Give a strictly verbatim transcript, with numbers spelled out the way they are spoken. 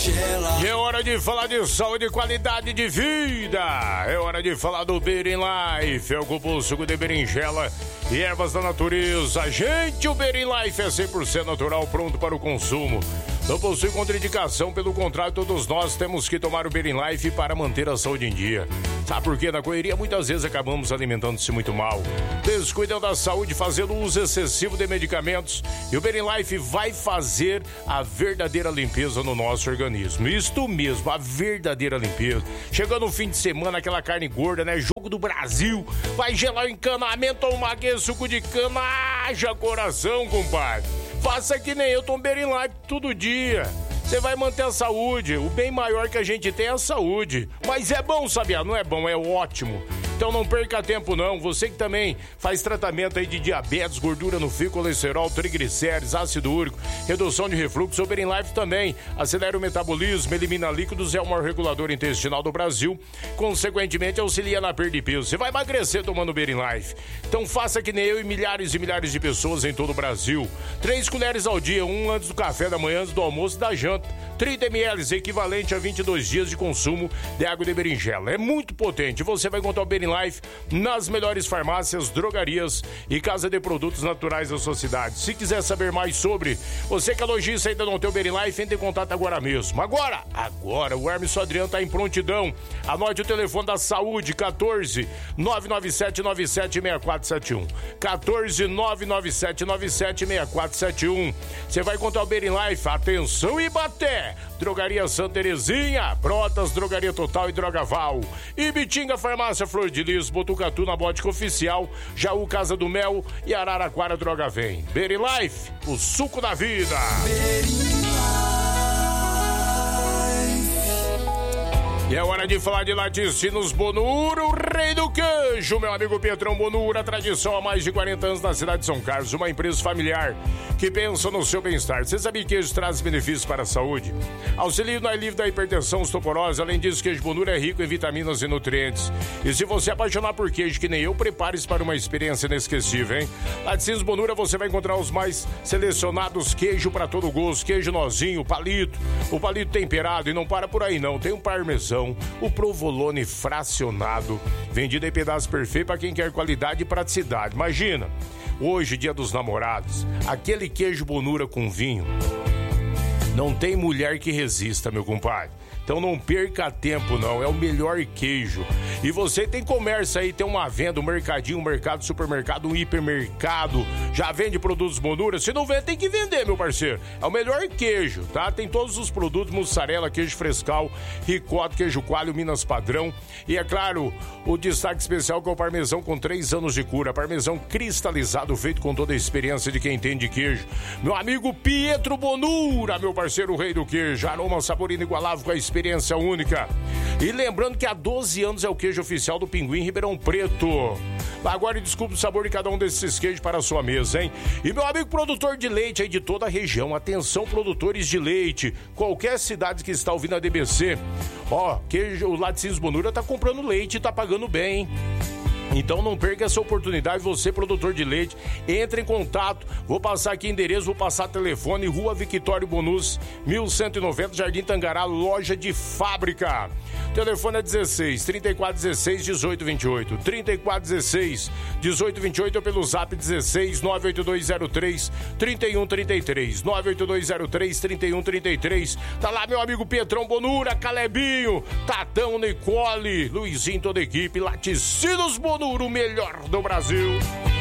berinjela. E é hora de falar de saúde e qualidade de vida. É hora de falar do Berin Life. É o cupom suco de berinjela e ervas da natureza. Gente, o Berin Life é cem por cento natural, pronto para o consumo. Não possui contraindicação, pelo contrário, todos nós temos que tomar o Berin Life para manter a saúde em dia. Sabe por quê? Na correria muitas vezes acabamos alimentando-se muito mal, descuidando da saúde, fazendo uso excessivo de medicamentos, e o Berin Life vai fazer a verdadeira limpeza no nosso organismo. Isto mesmo, a verdadeira limpeza. Chegando o fim de semana, aquela carne gorda, né? Jogo do Brasil, vai gelar o encanamento ou uma suco de cana, haja coração, compadre. Faça que nem eu, tomo Berin Life todo dia. Você vai manter a saúde. O bem maior que a gente tem é a saúde. Mas é bom, sabia? Não é bom, é ótimo. Então não perca tempo não. Você que também faz tratamento aí de diabetes, gordura no fígado, colesterol, triglicérides, ácido úrico, redução de refluxo, o Berin Life também acelera o metabolismo, elimina líquidos, é o maior regulador intestinal do Brasil, consequentemente auxilia na perda de peso. Você vai emagrecer tomando o Berin Life. Então faça que nem eu e milhares e milhares de pessoas em todo o Brasil. Três colheres ao dia, um antes do café da manhã, antes do almoço e da janta. trinta mililitros, equivalente a vinte e dois dias de consumo de água de berinjela. É muito potente. Você vai encontrar o Berin Life nas melhores farmácias, drogarias e casa de produtos naturais da sua cidade. Se quiser saber mais sobre, você que é lojista e ainda não tem o Berin Life, entre em contato agora mesmo. Agora, agora, o Hermes Adriano está em prontidão. Anote o telefone da saúde, quatorze, nove nove sete nove sete seis quatro sete um. quatorze, nove nove sete nove sete seis quatro sete um. Você vai encontrar o Berin Life. Atenção e bater! Drogaria Santa Terezinha, Brotas, Drogaria Total e Drogaval. Ibitinga, Farmácia Flor de Lis, Botucatu na Botica Oficial, Jaú Casa do Mel e Araraquara Droga Vem. Berin Life, o suco da vida. E é hora de falar de Laticínios Bonura, o rei do queijo, meu amigo Pietrão Bonura, tradição há mais de quarenta anos na cidade de São Carlos, uma empresa familiar que pensa no seu bem-estar. Você sabe que queijo traz benefícios para a saúde? Auxilia no alívio da hipertensão, osteoporose. Além disso, queijo Bonura é rico em vitaminas e nutrientes. E se você apaixonar por queijo que nem eu, prepare-se para uma experiência inesquecível, hein? Laticínios Bonura, você vai encontrar os mais selecionados queijo para todo gosto, queijo nozinho, palito, o palito temperado, e não para por aí não, tem um parmesão, o provolone fracionado, vendido em pedaços perfeitos para quem quer qualidade e praticidade. Imagina, hoje, dia dos namorados, aquele queijo Bonura com vinho, não tem mulher que resista, meu compadre. Então não perca tempo não, é o melhor queijo. E você tem comércio aí, tem uma venda, um mercadinho, um mercado, supermercado, um hipermercado, já vende produtos Bonura? Se não vende, tem que vender, meu parceiro. É o melhor queijo, tá? Tem todos os produtos, mussarela, queijo frescal, ricota, queijo coalho, Minas padrão. E é claro, o destaque especial que é o parmesão com três anos de cura, parmesão cristalizado, feito com toda a experiência de quem entende queijo. Meu amigo Pietro Bonura, meu parceiro, o rei do queijo, aroma, sabor inigualável com a experiência única. E lembrando que há doze anos é o queijo oficial do Pinguim Ribeirão Preto. Agora desculpe o sabor de cada um desses queijos para a sua mesa, hein? E meu amigo produtor de leite aí de toda a região, atenção produtores de leite, qualquer cidade que está ouvindo a D B C, ó, queijo, o Laticínios Bonura tá comprando leite e tá pagando bem, hein? Então não perca essa oportunidade, você produtor de leite, entre em contato, vou passar aqui endereço, vou passar telefone, Rua Victório Bonus, mil cento e noventa, Jardim Tangará, loja de fábrica. Telefone é dezesseis, trinta e quatro, dezesseis, dezoito, vinte e oito, trinta e quatro, dezesseis, dezoito, vinte e oito, ou pelo zap dezesseis, nove oito dois zero três, trinta e um trinta e três, nove oito dois zero três, trinta e um trinta e três. Tá lá meu amigo Pietrão Bonura, Calebinho, Tatão, Nicole, Luizinho, toda a equipe, Laticínios Bonura, o melhor do Brasil.